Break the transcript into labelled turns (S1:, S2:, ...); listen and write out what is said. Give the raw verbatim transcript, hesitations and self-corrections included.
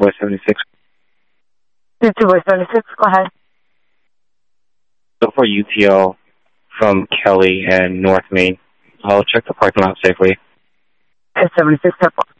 S1: Boy seventy-six.
S2: two Boy seventy-six, go ahead.
S1: So for U T L from Kelly and North Main, I'll check the parking lot safely.
S2: seventy-six,